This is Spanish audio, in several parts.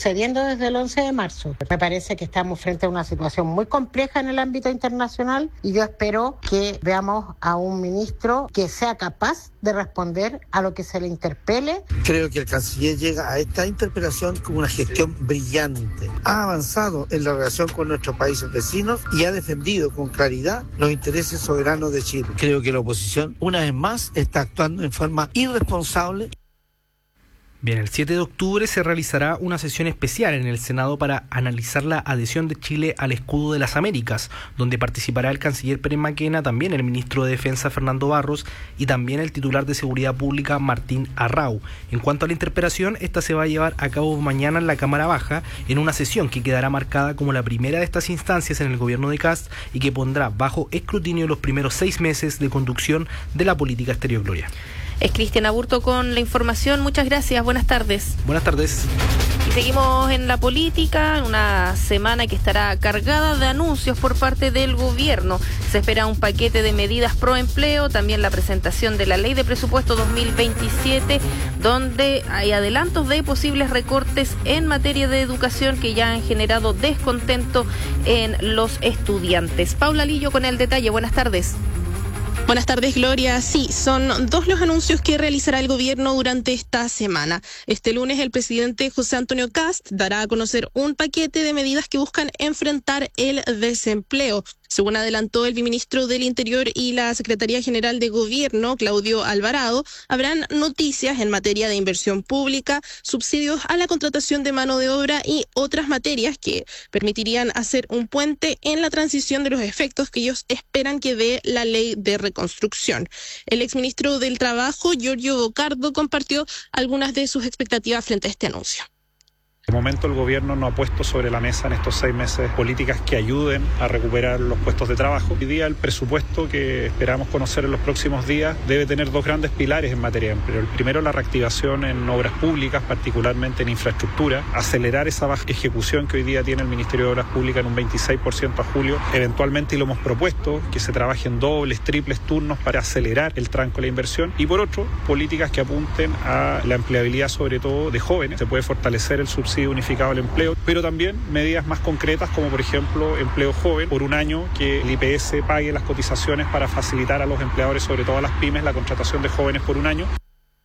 sucediendo desde el 11 de marzo. Me parece que estamos frente a una situación muy compleja en el ámbito internacional y yo espero que veamos a un ministro que sea capaz de responder a lo que se le interpele. Creo que el canciller llega a esta interpelación con una gestión brillante. Ha avanzado en la relación con nuestros países vecinos y ha defendido con claridad los intereses soberanos de Chile. Creo que la oposición, una vez más, está actuando en forma irresponsable. Bien, el 7 de octubre se realizará una sesión especial en el Senado para analizar la adhesión de Chile al Escudo de las Américas, donde participará el canciller Pérez Mackenna, también el ministro de Defensa Fernando Barros y también el titular de Seguridad Pública Martín Arrau. En cuanto a la interpelación, esta se va a llevar a cabo mañana en la Cámara Baja, en una sesión que quedará marcada como la primera de estas instancias en el gobierno de Kast y que pondrá bajo escrutinio los primeros 6 meses de conducción de la política exterior. Gloria. Es Cristian Aburto con la información. Muchas gracias. Buenas tardes. Buenas tardes. Y seguimos en la política, en una semana que estará cargada de anuncios por parte del gobierno. Se espera un paquete de medidas pro empleo, también la presentación de la Ley de Presupuesto 2027, donde hay adelantos de posibles recortes en materia de educación que ya han generado descontento en los estudiantes. Paula Lillo con el detalle. Buenas tardes. Buenas tardes, Gloria. Sí, son 2 los anuncios que realizará el gobierno durante esta semana. Este lunes el presidente José Antonio Kast dará a conocer un paquete de medidas que buscan enfrentar el desempleo. Según adelantó el viceministro del Interior y la Secretaría General de Gobierno, Claudio Alvarado, habrán noticias en materia de inversión pública, subsidios a la contratación de mano de obra y otras materias que permitirían hacer un puente en la transición de los efectos que ellos esperan que dé la ley de reconstrucción. El exministro del Trabajo, Giorgio Bocardo, compartió algunas de sus expectativas frente a este anuncio. De momento el gobierno no ha puesto sobre la mesa en estos 6 meses políticas que ayuden a recuperar los puestos de trabajo. Hoy día el presupuesto que esperamos conocer en los próximos días debe tener 2 grandes pilares en materia de empleo. El primero, la reactivación en obras públicas, particularmente en infraestructura, acelerar esa baja ejecución que hoy día tiene el Ministerio de Obras Públicas en un 26% a julio. Eventualmente, y lo hemos propuesto, que se trabaje en dobles, triples turnos para acelerar el tranco de la inversión. Y por otro, políticas que apunten a la empleabilidad sobre todo de jóvenes. Se puede fortalecer el subsidio unificado al empleo, pero también medidas más concretas como por ejemplo empleo joven por un año, que el IPS pague las cotizaciones para facilitar a los empleadores, sobre todo a las pymes, la contratación de jóvenes por un año.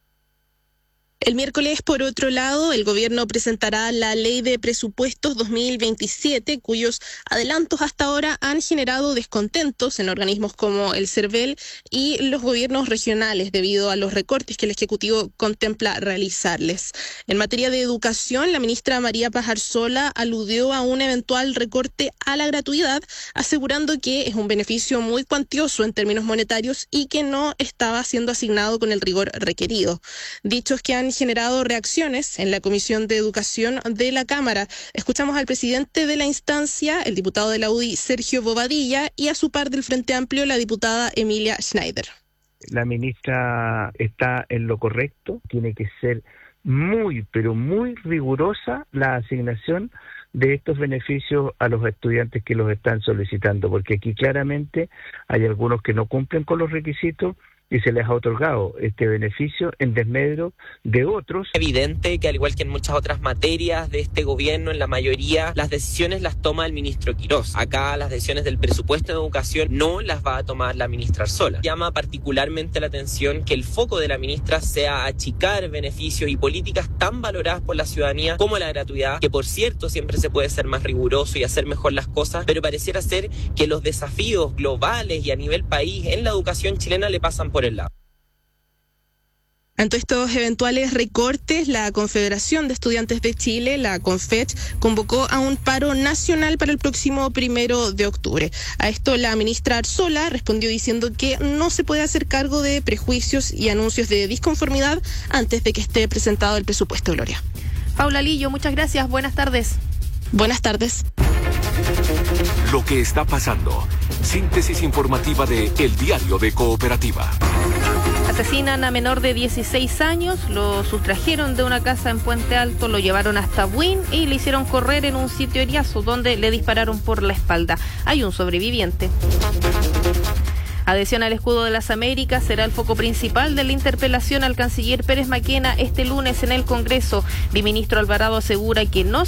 El miércoles, por otro lado, el gobierno presentará la Ley de Presupuestos 2027, cuyos adelantos hasta ahora han generado descontentos en organismos como el CERVEL y los gobiernos regionales debido a los recortes que el Ejecutivo contempla realizarles. En materia de educación, la ministra María Paz Arzola aludió a un eventual recorte a la gratuidad, asegurando que es un beneficio muy cuantioso en términos monetarios y que no estaba siendo asignado con el rigor requerido. Dichos que han generado reacciones en la Comisión de Educación de la Cámara. Escuchamos al presidente de la instancia, el diputado de la UDI, Sergio Bobadilla, y a su par del Frente Amplio, la diputada Emilia Schneider. La ministra está en lo correcto, tiene que ser muy, pero muy rigurosa la asignación de estos beneficios a los estudiantes que los están solicitando, porque aquí claramente hay algunos que no cumplen con los requisitos y se les ha otorgado este beneficio en desmedro de otros. Es evidente que al igual que en muchas otras materias de este gobierno, en la mayoría las decisiones las toma el ministro Quirós. Acá las decisiones del presupuesto de educación no las va a tomar la ministra Arzola. Llama particularmente la atención que el foco de la ministra sea achicar beneficios y políticas tan valoradas por la ciudadanía como la gratuidad, que por cierto siempre se puede ser más riguroso y hacer mejor las cosas, pero pareciera ser que los desafíos globales y a nivel país en la educación chilena le pasan por el lado. Ante estos eventuales recortes, la Confederación de Estudiantes de Chile, la CONFECH, convocó a un paro nacional para el próximo 1 de octubre. A esto la ministra Arzola respondió diciendo que no se puede hacer cargo de prejuicios y anuncios de disconformidad antes de que esté presentado el presupuesto, Gloria. Paula Lillo, muchas gracias. Buenas tardes. Buenas tardes. Lo que está pasando. Síntesis informativa de El Diario de Cooperativa. Asesinan a menor de 16 años, lo sustrajeron de una casa en Puente Alto, lo llevaron hasta Buin y le hicieron correr en un sitio Eriazo donde le dispararon por la espalda. Hay un sobreviviente. Adhesión al Escudo de las Américas será el foco principal de la interpelación al canciller Pérez Mackenna este lunes en el Congreso. Viceministro Alvarado asegura que no